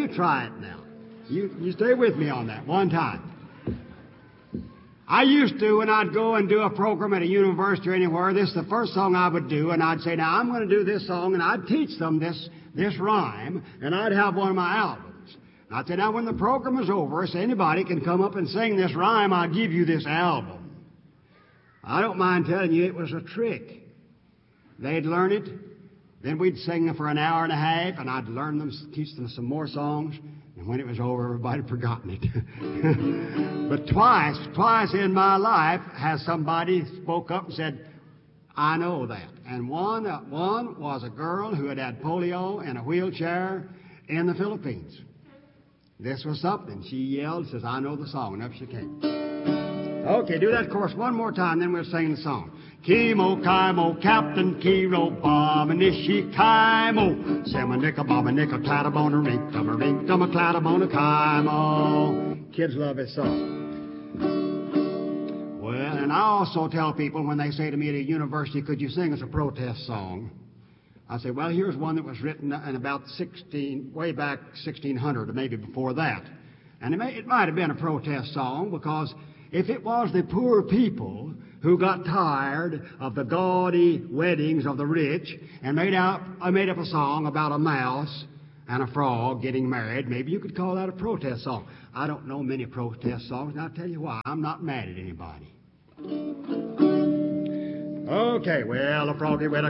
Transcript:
you try it now. You stay with me on that one time. I used to, when I'd go and do a program at a university or anywhere, this is the first song I would do, and I'd say, now I'm going to do this song, and I'd teach them this rhyme, and I'd have one of my albums. And I'd say, now when the program is over, if anybody can come up and sing this rhyme, I'll give you this album. I don't mind telling you it was a trick. They'd learn it, then we'd sing for an hour and a half, and I'd learn them, teach them some more songs, and when it was over, everybody had forgotten it. But twice in my life has somebody spoke up and said, I know that. And one was a girl who had had polio in a wheelchair in the Philippines. This was something. She yelled, says, I know the song, and up she came. Okay, do that chorus one more time, then we'll sing the song. Kimo, Kaimo, Captain Kiro, Bomanishi, Kaimo, Samanika, Bomanika, Clattabona, Rinkdama, Clattabona, Kaimo. Kids love this song. Well, and I also tell people when they say to me at a university, could you sing us a protest song? I say, well, here's one that was written in about way back 1600 or maybe before that. And it might have been a protest song because if it was the poor people who got tired of the gaudy weddings of the rich and made up a song about a mouse and a frog getting married, maybe you could call that a protest song. I don't know many protest songs, and I'll tell you why. I'm not mad at anybody. Okay, well, a froggy went